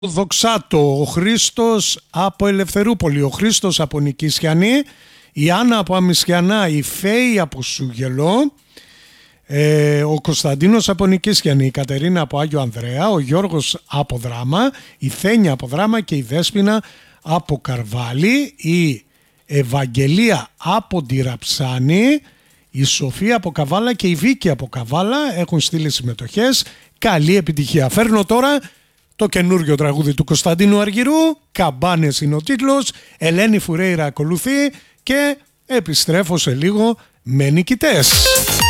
Δοξάτο, ο Χρήστος από Ελευθερούπολη, ο Χρήστος από Νικήσιανη, η Άννα από Αμισιανά, η Φέη από Σούγελο, ο Κωνσταντίνος από Νικήσιανη, η Κατερίνα από Άγιο Ανδρέα, ο Γιώργος από Δράμα, η Θένια από Δράμα και η Δέσποινα από Καρβάλη, η Ευαγγελία από Ντυραψάνη, η Σοφία από Καβάλα και η Βίκη από Καβάλα έχουν στείλει συμμετοχές. Καλή επιτυχία. Φέρνω τώρα το καινούργιο τραγούδι του Κωνσταντίνου Αργυρού, Καμπάνες είναι ο τίτλος, Ελένη Φουρέιρα ακολουθεί και επιστρέφω σε λίγο με νικητές.